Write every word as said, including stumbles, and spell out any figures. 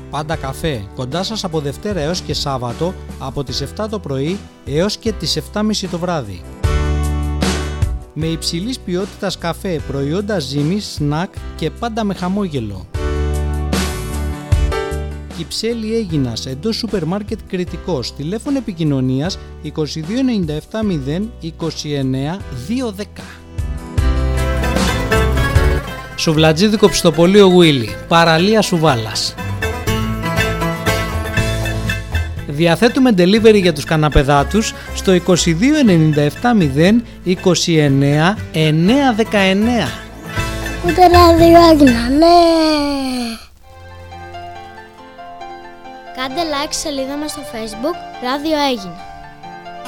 Πάντα καφέ, κοντά σας από Δευτέρα έως και Σάββατο, από τις επτά το πρωί έως και τις επτά και μισή το βράδυ. Με υψηλής ποιότητας καφέ, προϊόντα ζύμης, σνακ και πάντα με χαμόγελο. Κυψέλη Αίγινας, εντός σούπερ μάρκετ Κρητικός, τηλέφωνο επικοινωνίας είκοσι δύο ενενήντα επτά μηδέν είκοσι εννέα διακόσια δέκα. Σουβλατζίδικο Ψητοπολείο Γουίλι, παραλία Σουβάλας. Διαθέτουμε delivery για τους καναπεδάτους στο είκοσι δύο ενενήντα επτά μηδέν είκοσι εννέα εννιακόσια δεκαεννέα. Ούτε ράδιο Έγινα, ναι! Κάντε like σελίδα μας στο Facebook, Ράδιο Έγινα.